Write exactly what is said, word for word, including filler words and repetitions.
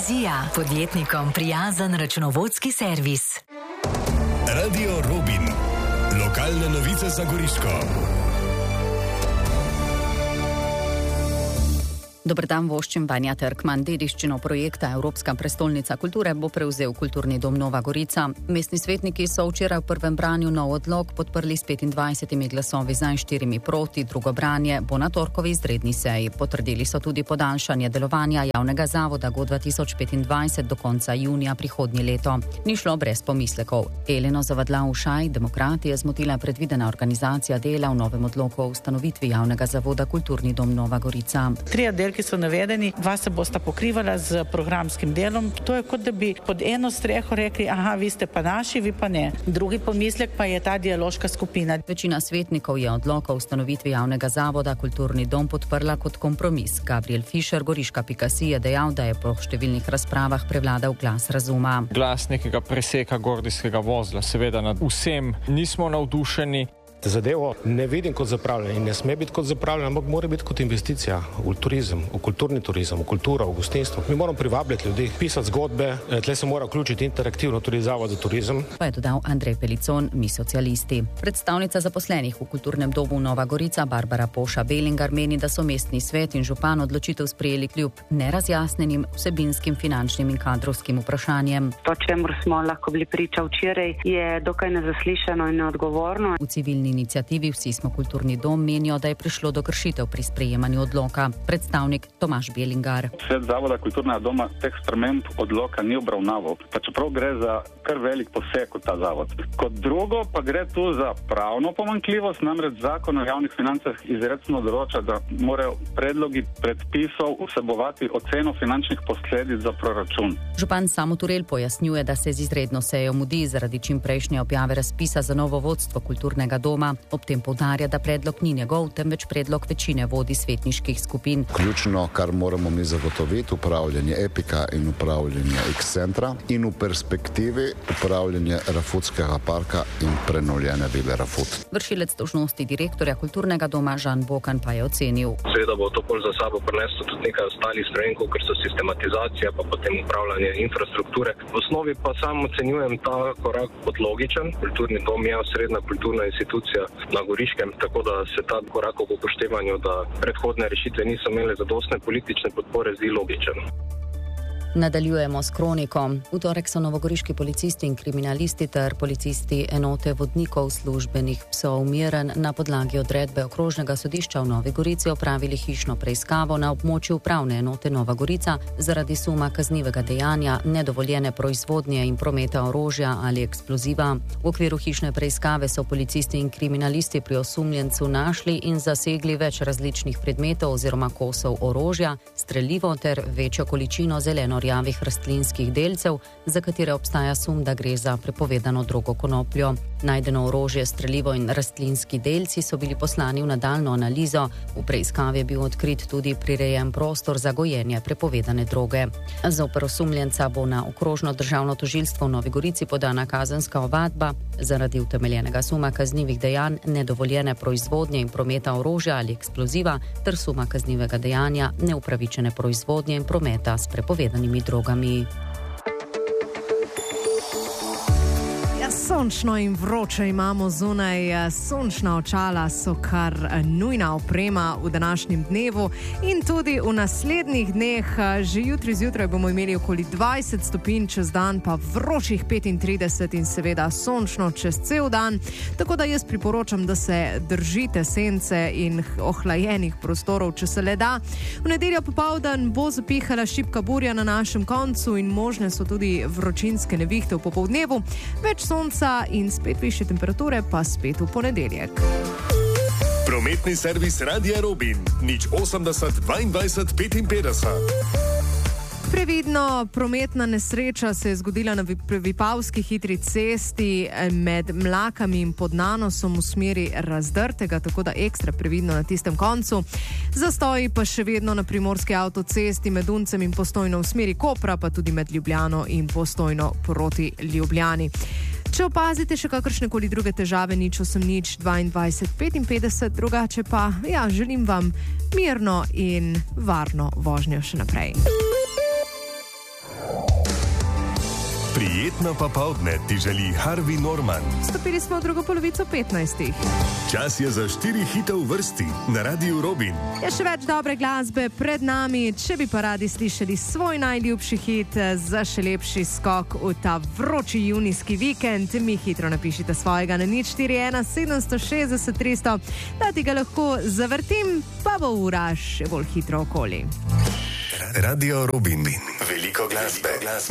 Vizija, podjetnikom prijazen računovodski servis. Radio Robin. Lokalne novice za Goriško. Dober dan, voščim Vanja Trkman. Dediščino projekta Evropska prestolnica kulture bo prevzel Kulturni dom Nova Gorica. Mestni svetniki so včeraj v prvem branju nov odlok podprli s petindvajsetimi glasovi za in štirimi proti. Drugo branje bo na torkovi izredni seji. Potrdili so tudi podaljšanje delovanja javnega zavoda Go dva tisoč petindvajset do konca junija prihodnje leto. Ni šlo brez pomislekov. Eleno Zavadlav-Ušaj, Demokrati, je zmotila predvidena organizacija dela v novem odloku o ustanovitvi javnega zavoda Kulturni dom Nova Gorica. Ki so navedeni, dva se bosta pokrivala z programskim delom. To je kot da bi pod eno streho rekli, aha, vi ste pa naši, vi pa ne. Drugi pomislek pa je ta dialoška skupina. Večina svetnikov je odlok o ustanovitvi javnega zavoda Kulturni dom podprla kot kompromis. Gabriel Fischer, goriška pika si, je dejal, da je po številnih razpravah prevladal glas razuma. Glas nekega preseka gordijskega vozla, seveda nad vsem nismo navdušeni. Zadevo ne vidim kot zapravljanje in ne sme biti kot zapravljanje, ampak mora biti kot investicija v turizem, v kulturni turizem, v kulturo, v gostinstvo. Mi moramo privabljati ljudi, pisati zgodbe, tle se mora vključiti interaktivno tudi zavod za turizem. Pa je dodal Andrej Pelicon, mi socialisti. Predstavnica zaposlenih v Kulturnem domu Nova Gorica Barbara Poša-Belinger meni, da so mestni svet in župan odločitev sprejeli kljub nerazjasnenim vsebinskim, finančnim in kadrovskim vprašanjem. To, čemur smo lahko bili priča včeraj, je dokaj nezaslišano in neodgovorno. V civilni inicijativi Vsi smo kulturni dom menijo, da je prišlo do kršitev pri sprejemanju odloka. Predstavnik Tomaž Belinger. Svet zavoda Kulturnega doma teh sprememb odloka ni obravnaval, pa čeprav gre za kar velik poseg v ta zavod. Kot drugo pa gre tu za pravno pomanjkljivost, namreč zakon o javnih financah izrecno določa, da morajo predlogi predpisov vsebovati oceno finančnih posledic za proračun. Župan Samo Turel pojasnjuje, da se z izredno sejo mudi zaradi čimprejšnje objave razpisa za novo vodstvo Kulturnega doma. Ob tem poudarja, da predlog ni njegov, temveč predlog večine vodij svetniških skupin. Ključno, kar moramo mi zagotoviti, upravljanje Epika in upravljanje X-centra in v perspektivi upravljanje Rafutskega parka in prenovljene vile Rafut. Vršilec dolžnosti direktorja Kulturnega doma Žan Bokan pa je ocenil. Seveda bo to pol za sabo prineslo tudi nekaj ostalih spremenkov, ker so sistematizacija, pa potem upravljanje infrastrukture. V osnovi pa sam ocenjujem ta korak kot logičen. Kulturni dom je osrednja kulturna institucija na Goriškem, tako da se ta korak ob upoštevanju, da predhodne rešitve niso imele zadostne politične podpore, zdi logičen. Nadaljujemo s kroniko. V torek so novogoriški policisti in kriminalisti ter policisti enote vodnikov službenih psov Miren na podlagi odredbe okrožnega sodišča v Novi Gorici opravili hišno preiskavo na območju upravne enote Nova Gorica zaradi suma kaznivega dejanja, nedovoljene proizvodnje in prometa orožja ali eksploziva. V okviru hišne preiskave so policisti in kriminalisti pri osumljencu našli in zasegli več različnih predmetov oziroma kosov orožja, strelivo ter večjo količino zeleno rjavih rastlinskih delcev, za katere obstaja sum, da gre za prepovedano drogo konopljo. Najdeno orožje, strelivo in rastlinski delci so bili poslani v nadaljnjo analizo. V preiskavi je bil odkrit tudi prirejen prostor za gojenje prepovedane droge. Zoper osumljenca bo na okrožno državno tožilstvo v Novi Gorici podana kazenska ovadba zaradi utemeljenega suma kaznivih dejanj, nedovoljene proizvodnje in prometa orožja ali eksploziva ter suma kaznivega dejanja, neupravičene proizvodnje in prometa s prepovedanimi drogami. Sončno in vroče imamo zunaj, sončna očala so kar nujna oprema v današnjem dnevu in tudi v naslednjih dneh. Že jutri zjutraj bomo imeli okoli dvajset stopinj, čez dan pa vročih petintrideset in seveda sončno čez cel dan. Tako da jaz priporočam, da se držite sence in ohlajenih prostorov, če se le da. V nedeljo popoldan bo zapihala šibka burja na našem koncu in možne so tudi vročinske nevihte v popoldnevu. Več sonca in spet višje temperature pa spet v ponedeljek. Prometni servis Radia Robin, nič osemdeset dvaindvajset petinpetdeset. Previdno, prometna nesreča se je zgodila na Vipavski hitri cesti med Mlakami in pod Nanosom v smeri Razdrtega, tako da ekstra previdno na tistem koncu. Zastoji pa še vedno na primorski avtocesti med Uncem in Postojno v smeri Kopra, pa tudi med Ljubljano in Postojno proti Ljubljani. Če opazite še kakršnekoli druge težave, nič osem nič dvaindvajset petinpetdeset, drugače pa, ja, želim vam mirno in varno vožnjo še naprej. Prijetno popoldne ti želi Harvey Norman. Stopili smo v drugo polovico petnajstih. Čas je za štiri hite v vrsti na Radiu Robin. Je še več dobre glasbe pred nami, če bi pa radi slišali svoj najljubši hit za še lepši skok v ta vroči junijski vikend, mi hitro napišite svojega na nič štiri ena sedem šest šest tri sto, da ti ga lahko zavrtim, pa bo ura še bolj hitro okoli. Radio Robin. Veliko glasbe.